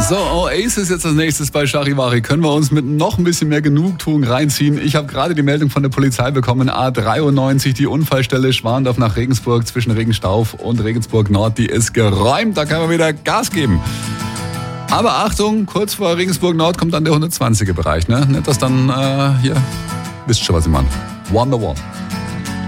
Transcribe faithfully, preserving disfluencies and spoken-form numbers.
So, Oasis jetzt als nächstes bei Charivari. Können wir uns mit noch ein bisschen mehr Genugtuung reinziehen? Ich habe gerade die Meldung von der Polizei bekommen. A dreiundneunzig, die Unfallstelle Schwandorf nach Regensburg zwischen Regenstauf und Regensburg Nord, die ist geräumt. Da kann man wieder Gas geben. Aber Achtung, kurz vor Regensburg Nord kommt dann der hundertzwanziger Bereich. Ne? Nicht, dass dann äh, hier, wisst schon, was ich meine. Wonderwall.